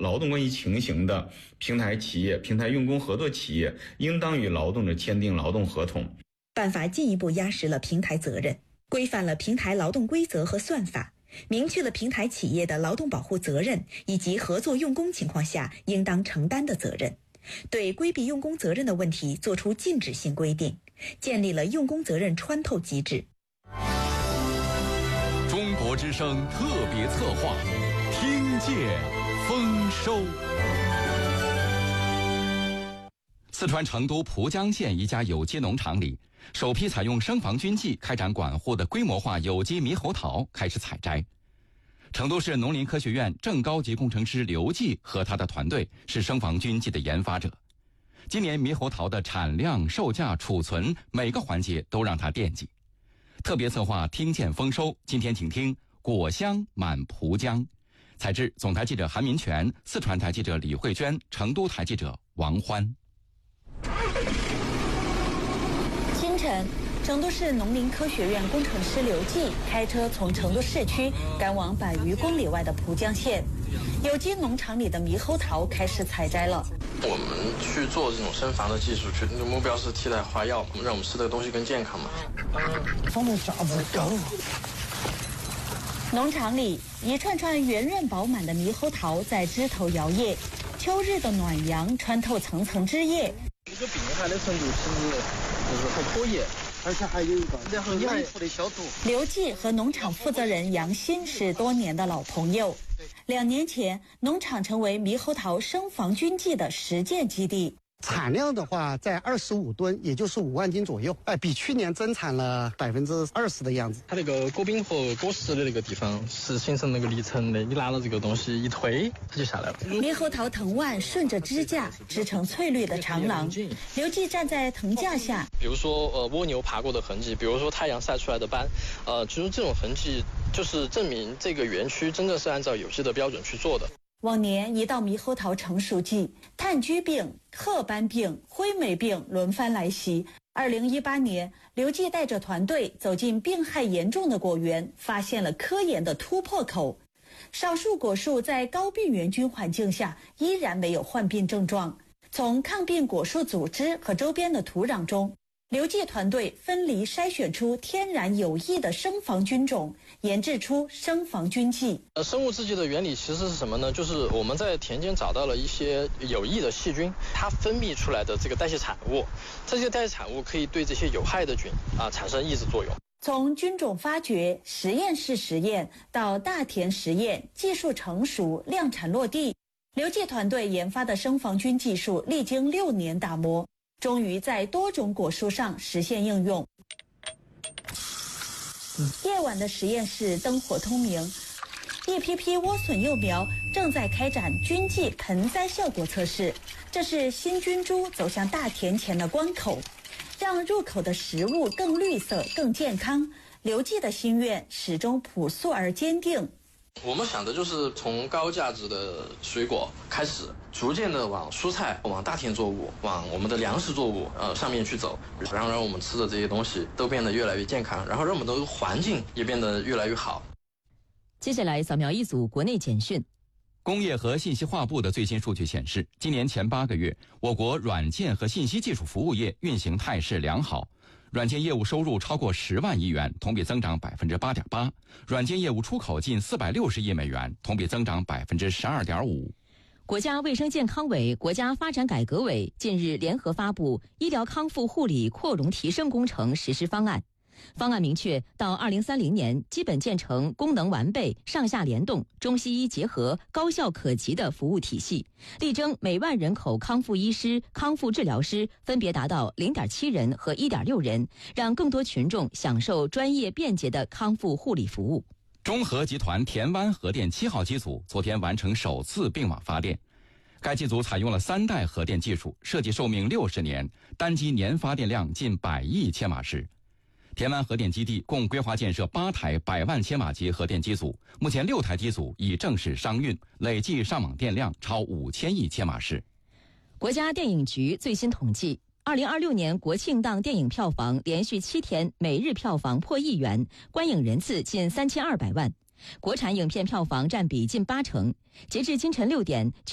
劳动关系情形的平台企业、平台用工合作企业，应当与劳动者签订劳动合同。 办法进一步压实了平台责任，规范了平台劳动规则和算法，明确了平台企业的劳动保护责任以及合作用工情况下应当承担的责任，对规避用工责任的问题作出禁止性规定，建立了用工责任穿透机制。 中国之声特别策划，听见丰收。四川成都蒲江县一家有机农场里，首批采用生防菌剂开展管护的规模化有机猕猴桃开始采摘。成都市农林科学院正高级工程师刘继和他的团队是生防菌剂的研发者。今年猕猴桃的产量、售价、储存每个环节都让他惦记。特别策划听见丰收，今天请听果香满蒲江。采制总台记者韩民权，四川台记者李慧娟，成都台记者王欢。 清晨，成都市农林科学院工程师刘继开车从成都市区赶往100余公里外的蒲江县，有机农场里的猕猴桃开始采摘了。 我们去做这种生防的技术，目标是替代花药，让我们吃的东西更健康嘛。 放的架子高。 农场里一串串圆润饱满的猕猴桃在枝头摇曳，秋日的暖阳穿透层层枝叶。 这个病害的程度就是很可疑， 而且还有一个很严酷的消毒。 刘继和农场负责人杨鑫是多年的老朋友。2年前，农场成为猕猴桃生防菌剂的实践基地。 产量的话，在25吨，也就是5万斤左右，比去年增产了20%的样子。 它那个果柄和果实的那个地方是形成那个离层的，你拿了这个东西一推，它就下来了。 猕猴桃藤蔓顺着支架织成翠绿的长廊，刘继站在藤架下， 比如说蜗牛爬过的痕迹，比如说太阳晒出来的斑，就是这种痕迹，就是证明这个园区真正是按照有机的标准去做的。 往年一到猕猴桃成熟季，炭疽病、褐斑病、灰霉病轮番来袭。2018年，刘继带着团队走进病害严重的果园，发现了科研的突破口。少数果树在高病原菌环境下依然没有患病症状。从抗病果树组织和周边的土壤中，刘继团队分离筛选出天然有益的生防菌种，研制出生防菌剂。 生物制剂的原理其实是什么呢？就是我们在田间找到了一些有益的细菌，它分泌出来的这个代谢产物，这些代谢产物可以对这些有害的菌产生抑制作用。 从菌种发掘、实验室实验到大田实验，技术成熟、量产落地，刘继团队研发的生防菌技术历经6年打磨，终于在多种果树上实现应用。夜晚的实验室灯火通明，一批批莴笋幼苗正在开展菌剂盆栽效果测试。这是新菌株走向大田前的关口，让入口的食物更绿色、更健康。刘继的心愿始终朴素而坚定。 我们想的就是从高价值的水果开始，逐渐的往蔬菜、往大田作物、往我们的粮食作物上面去走，然后让我们吃的这些东西都变得越来越健康，然后让我们的环境也变得越来越好。 接下来扫描一组国内简讯。 工业和信息化部的最新数据显示，今年前8个月，我国软件和信息技术服务业运行态势良好。软件业务收入超过10万亿元，同比增长8.8%；软件业务出口近460亿美元，同比增长12.5%。 国家卫生健康委、国家发展改革委近日联合发布《医疗康复护理扩容提升工程实施方案》。方案明确，到2030年，基本建成功能完备、上下联动、中西医结合、高效可及的服务体系，力争每万人口康复医师、康复治疗师分别达到0.7人和1.6人，让更多群众享受专业便捷的康复护理服务。 中核集团田湾核电7号机组昨天完成首次并网发电。该机组采用了3代核电技术，设计寿命60年，单机年发电量近100亿千瓦时。田湾核电基地共规划建设8台100万千瓦级核电机组，目前6台机组已正式商运，累计上网电量超5000亿千瓦时。 国家电影局最新统计，2026年国庆档电影票房连续7天每日票房破1亿元，观影人次近3200万，国产影片票房占比近80%。截至清晨6点，